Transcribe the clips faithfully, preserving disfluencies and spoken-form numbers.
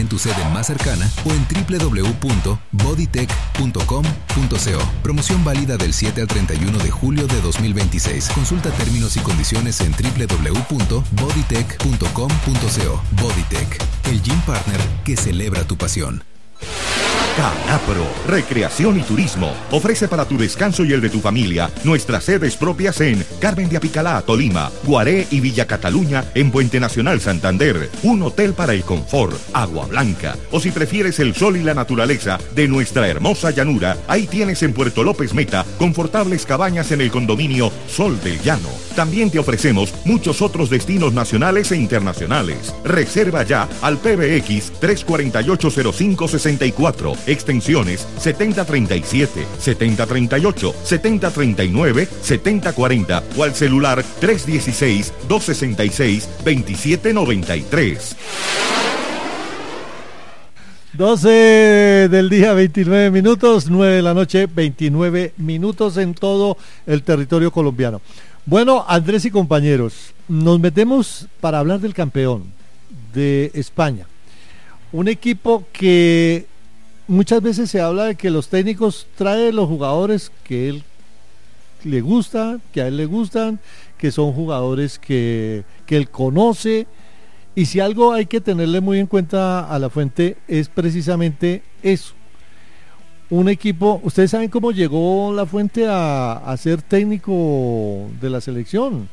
en tu sede más cercana o en doble u doble u doble u punto bodytech punto com punto co. Promoción válida del siete al treinta y uno de julio de dos mil veintiséis. Consulta términos y condiciones en doble u doble u doble u punto bodytech punto com punto co. Bodytech, el gym partner que celebra tu pasión. Canapro, Recreación y Turismo, ofrece para tu descanso y el de tu familia nuestras sedes propias en Carmen de Apicalá, Tolima, Guaré y Villa Cataluña en Puente Nacional, Santander, un hotel para el confort, agua blanca, o si prefieres el sol y la naturaleza de nuestra hermosa llanura, ahí tienes en Puerto López Meta confortables cabañas en el condominio Sol del Llano. También te ofrecemos muchos otros destinos nacionales e internacionales. Reserva ya al P B X tres cuatro ocho cero cinco seis cuatro, extensiones setenta treinta y siete, setenta treinta y ocho, setenta treinta y nueve, setenta cuarenta o al celular tres dieciséis, doscientos sesenta y seis, veintisiete noventa y tres. doce del día, veintinueve minutos, nueve de la noche, veintinueve minutos en todo el territorio colombiano. Bueno, Andrés y compañeros, nos metemos para hablar del campeón de España. Un equipo que muchas veces se habla de que los técnicos traen los jugadores que él le gusta, que a él le gustan, que son jugadores que, que él conoce, y si algo hay que tenerle muy en cuenta a La Fuente es precisamente eso. Un equipo, ¿ustedes saben cómo llegó La Fuente a, a ser técnico de la selección?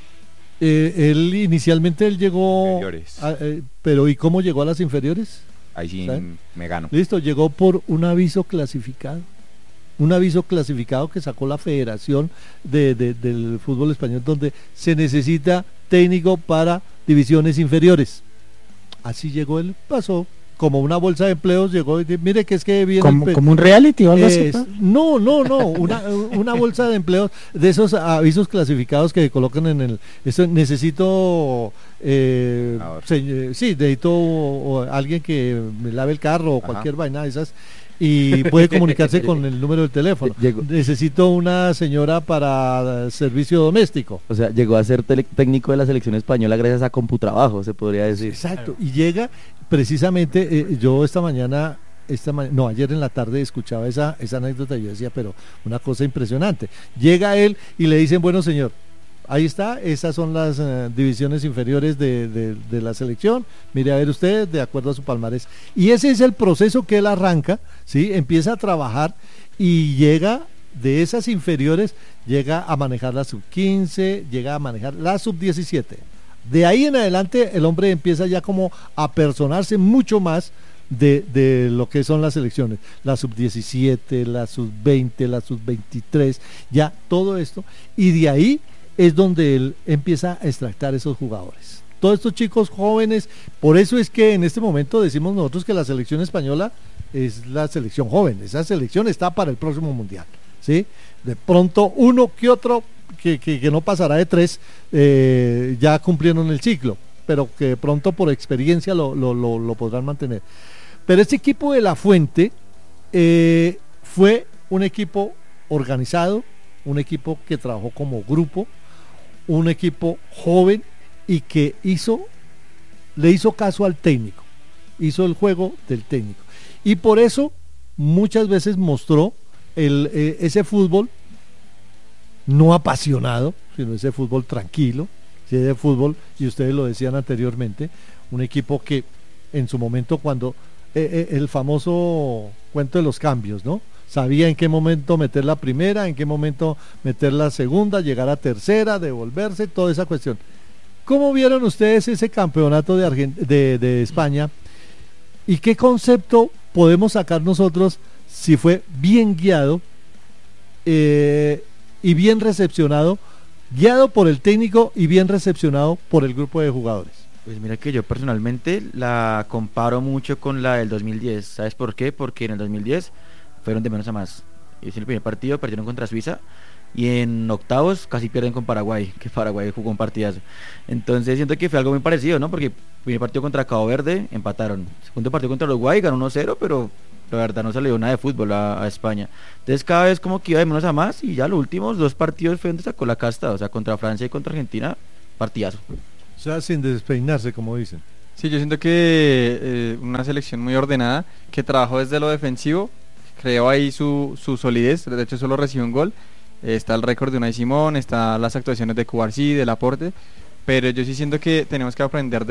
Eh, él inicialmente él llegó a, eh, pero ¿y cómo llegó a las inferiores? Ahí sí ¿saben? Me gano. Listo, llegó por un aviso clasificado. Un aviso clasificado que sacó la Federación de, de, del Fútbol Español, donde se necesita técnico para divisiones inferiores. Así llegó él, pasó como una bolsa de empleos, llegó y dice, mire que es que viene... ¿Como, como un reality o algo así? No, no, no, una, una bolsa de empleos, de esos avisos clasificados que colocan en el... Esto, necesito... Eh, se, sí, necesito o, o, alguien que me lave el carro o cualquier Ajá. vaina de esas, y puede comunicarse con el número del teléfono. Llegó. Necesito una señora para servicio doméstico. O sea, llegó a ser tele- técnico de la selección española gracias a Computrabajo, se podría decir. Exacto, y llega precisamente, eh, yo esta mañana, esta ma- no, ayer en la tarde escuchaba esa, esa anécdota y yo decía, pero una cosa impresionante. Llega él y le dicen, bueno señor, ahí está, esas son las uh, divisiones inferiores de, de, de la selección, mire a ver usted, de acuerdo a su palmarés. Y ese es el proceso que él arranca, ¿sí? Empieza a trabajar y llega de esas inferiores, llega a manejar la sub quince, llega a manejar la sub diecisiete. De ahí en adelante el hombre empieza ya como a personarse mucho más de, de lo que son las selecciones, la sub diecisiete, la sub veinte, la sub veintitrés, ya todo esto, y de ahí es donde él empieza a extractar esos jugadores. Todos estos chicos jóvenes, por eso es que en este momento decimos nosotros que la selección española es la selección joven, esa selección está para el próximo mundial, ¿sí? De pronto uno que otro que, que, que no pasará de tres eh, ya cumplieron el ciclo, pero que de pronto por experiencia lo, lo, lo, lo podrán mantener. Pero este equipo de La Fuente eh, fue un equipo organizado, un equipo que trabajó como grupo, un equipo joven y que hizo, le hizo caso al técnico, hizo el juego del técnico, y por eso muchas veces mostró el, eh, ese fútbol no apasionado, sino ese fútbol tranquilo, ese fútbol, y ustedes lo decían anteriormente, un equipo que en su momento cuando eh, eh, el famoso cuento de los cambios, ¿no? Sabía en qué momento meter la primera, en qué momento meter la segunda, llegar a tercera, devolverse, toda esa cuestión. ¿Cómo vieron ustedes ese campeonato de, Argent- de, de España? ¿Y qué concepto podemos sacar nosotros si fue bien guiado eh, y bien recepcionado, guiado por el técnico y bien recepcionado por el grupo de jugadores? Pues mira que yo personalmente la comparo mucho con la del dos mil diez. ¿Sabes por qué? Porque en el dos mil diez fueron de menos a más. Es el primer partido, perdieron contra Suiza, y en octavos casi pierden con Paraguay, que Paraguay jugó un partidazo. Entonces siento que fue algo muy parecido, ¿no? Porque primer partido contra Cabo Verde, empataron. Segundo partido contra Uruguay, ganó uno cero, pero la verdad no se le dio nada de fútbol a, a España. Entonces cada vez como que iba de menos a más, y ya los últimos dos partidos fue donde sacó la casta, o sea, contra Francia y contra Argentina, partidazo. O sea, sin despeinarse, como dicen. Sí, yo siento que eh, una selección muy ordenada, que trabajó desde lo defensivo, creó ahí su, su solidez, de hecho solo recibió un gol, eh, está el récord de Unai Simón, está las actuaciones de Cubarsí, del aporte, pero yo sí siento que tenemos que aprender de